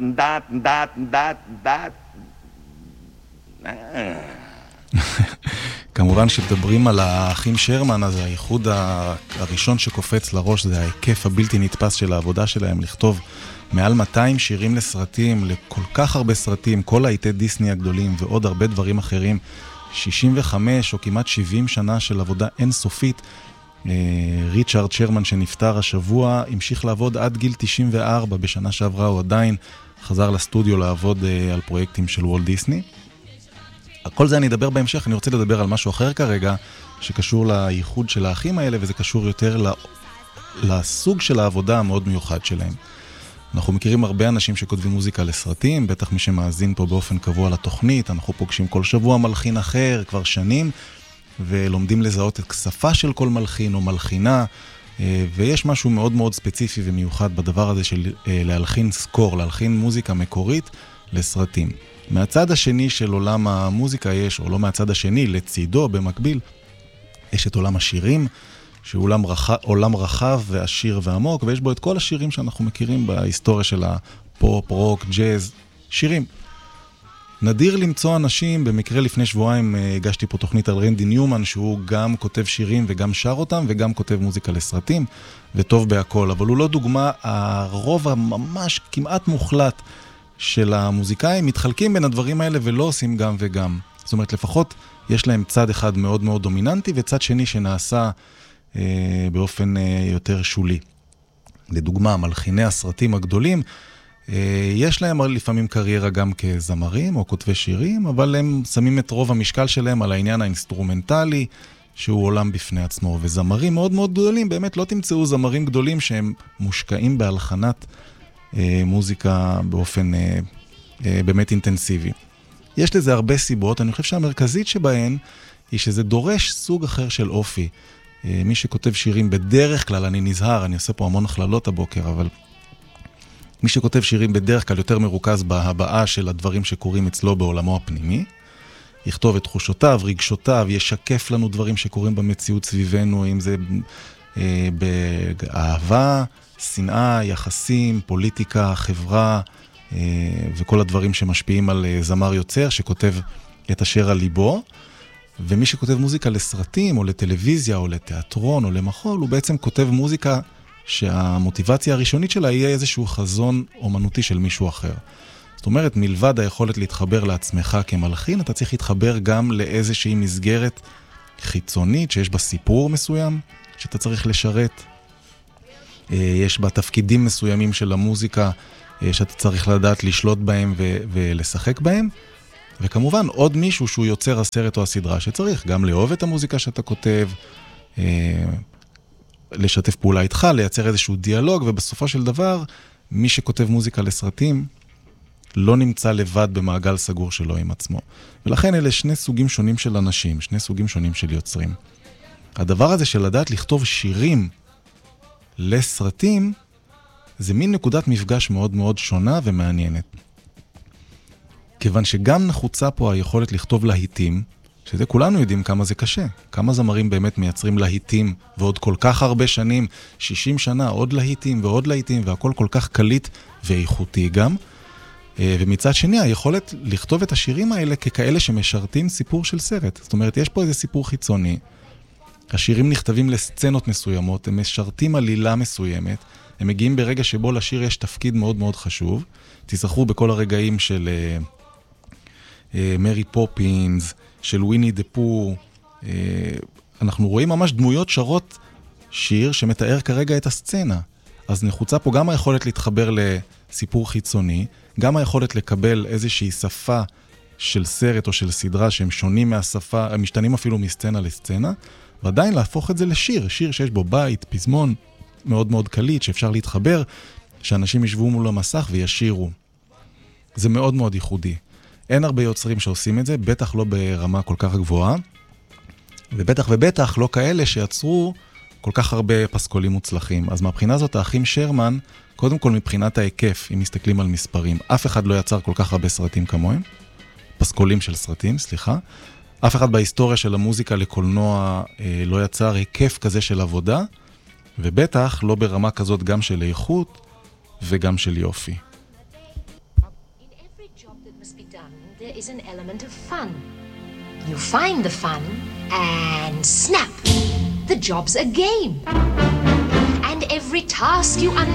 כמובן שמדברים על האחים שרמן, אז הייחוד הראשון שקופץ לראש זה ההיקף הבלתי נתפס של העבודה שלהם, לכתוב מעל 200 שירים לסרטים, לכל כך הרבה סרטים, כל העיתי דיסני הגדולים ועוד הרבה דברים אחרים. 65 או כמעט 70 שנה של עבודה אינסופית. ריצ'רד שרמן שנפטר השבוע המשיך לעבוד עד גיל 94, בשנה שעברה הוא עדיין חזר לסטודיו לעבוד על פרויקטים של וולט דיסני. כל זה אני אדבר בהמשך, אני רוצה לדבר על משהו אחר כרגע שקשור לייחוד של האחים האלה, וזה קשור יותר לסוג של העבודה המאוד מיוחד שלהם. אנחנו מכירים הרבה אנשים שכותבים מוזיקה לסרטים, בטח מי שמאזין פה באופן קבוע לתוכנית, אנחנו פוגשים כל שבוע מלחין אחר כבר שנים, ולומדים לזהות את שפה של כל מלחין או מלחינה, ויש משהו מאוד מאוד ספציפי ומיוחד בדבר הזה של להלחין סקור, להלחין מוזיקה מקורית לסרטים. מהצד השני של עולם המוזיקה יש, או לא מהצד השני, לצידו במקביל, יש את עולם השירים, שהוא עולם רחב ועשיר ועמוק, ויש בו את כל השירים שאנחנו מכירים בהיסטוריה של הפופ, רוק, ג'אז, שירים. נדיר למצוא אנשים, במקרה לפני שבועיים הגשתי פה תוכנית על רנדי ניומן, שהוא גם כותב שירים וגם שר אותם, וגם כותב מוזיקה לסרטים, וטוב בהכל. אבל הוא לא דוגמה, הרוב הממש כמעט מוחלט של המוזיקאים מתחלקים בין הדברים האלה ולא עושים גם וגם. זאת אומרת, לפחות יש להם צד אחד מאוד מאוד דומיננטי, וצד שני שנעשה באופן יותר שולי. לדוגמה, מלחיני הסרטים הגדולים, יש להם לפעמים קריירה גם כזמרים או כותבי שירים, אבל הם שמים את רוב המשקל שלהם על העניין האינסטרומנטלי, שהוא עולם בפני עצמו. וזמרים מאוד מאוד גדולים, באמת לא תמצאו זמרים גדולים שהם מושקעים בהלחנת מוזיקה באופן באמת אינטנסיבי. יש לזה הרבה סיבות, אני חושב שהמרכזית שבהן היא שזה דורש סוג אחר של אופי. מי שכותב שירים בדרך כלל, אני נזהר, אני עושה פה המון הכללות הבוקר, אבל מי שכותב שירים בדרך כלל יותר מרוכז בהבעה של הדברים שקורים אצלו בעולמו הפנימי, יכתוב את תחושותיו, רגשותיו, ישקף לנו דברים שקורים במציאות סביבנו, אם זה באהבה, שנאה, יחסים, פוליטיקה, חברה, וכל הדברים שמשפיעים על זמר יוצר שכותב את אשר על ליבו. ומי שכותב מוזיקה לסרטים או לטלוויזיה או לתיאטרון או למחול, הוא בעצם כותב מוזיקה שהמוטיבציה הראשונית שלה יהיה איזשהו חזון אומנותי של מישהו אחר. זאת אומרת, מלבד היכולת להתחבר לעצמך כמלחין, אתה צריך להתחבר גם לאיזושהי מסגרת חיצונית שיש בה סיפור מסוים שאתה צריך לשרת. יש בה תפקידים מסוימים של המוזיקה שאתה צריך לדעת לשלוט בהם ולשחק בהם. וכמובן עוד מישהו שהוא יוצר הסרט או הסדרה שצריך גם לאהוב את המוזיקה שאתה כותב, לשתף פעולה איתך, לייצר איזשהו דיאלוג, ובסופו של דבר מי שכותב מוזיקה לסרטים לא נמצא לבד במעגל סגור שלו עם עצמו. ולכן אלה שני סוגים שונים של אנשים, שני סוגים שונים של יוצרים. הדבר הזה של לדעת לכתוב שירים לסרטים, זה מין נקודת מפגש מאוד מאוד שונה ומעניינת. כיוון שגם נחוצה פה היכולת לכתוב להיטים, שזה כולנו יודעים כמה זה קשה. כמה זמרים באמת מייצרים להיטים, ועוד כל כך הרבה שנים, 60 שנה, עוד להיטים ועוד להיטים, והכל כל כך קליט ואיכותי גם. ומצד שני, היכולת לכתוב את השירים האלה ככאלה שמשרתים סיפור של סרט. זאת אומרת, יש פה איזה סיפור חיצוני. השירים נכתבים לסצנות מסוימות, הם משרתים עלילה מסוימת, הם מגיעים ברגע שבו לשיר יש תפקיד מאוד מאוד חשוב. תזכרו בכל הרגעים של מרי פופינס, של וויני דה פו, אנחנו רואים ממש דמויות שרות שיר שמתאר כרגע את הסצנה. אז נחוצה פה גם היכולת להתחבר לסיפור חיצוני, גם היכולת לקבל איזושהי שפה של סרט או של סדרה שהם שונים מהשפה, הם משתנים אפילו מסצנה לסצנה, ועדיין להפוך את זה לשיר, שיר שיש בו בית, פזמון מאוד מאוד קליט, שאפשר להתחבר, שאנשים ישבו מול המסך וישירו. זה מאוד מאוד ייחודי. אין הרבה יוצרים שעושים את זה, בטח לא ברמה כל כך גבוהה, ובטח לא כאלה שיצרו כל כך הרבה פסקולים מוצלחים. אז מהבחינה הזאת, האחים שרמן, קודם כל מבחינת ההיקף, אם מסתכלים על מספרים, אף אחד לא יצר כל כך הרבה סרטים כמוהם, פסקולים של סרטים, סליחה. אף אחד בהיסטוריה של המוזיקה לקולנוע לא יצר היקף כזה של עבודה, ובטח לא ברמה כזאת גם של איכות וגם של יופי. that must be done, there is an element of fun. You find the fun, and snap! The job's a game. And every task you